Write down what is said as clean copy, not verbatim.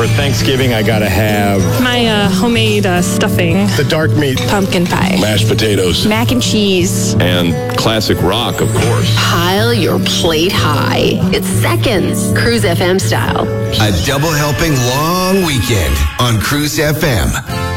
For Thanksgiving, I gotta have My homemade stuffing. the dark meat, Pumpkin pie. mashed potatoes, Mac and cheese. And classic rock, of course. Pile your plate high. It's seconds, Cruise FM style. A double helping long weekend on Cruise FM.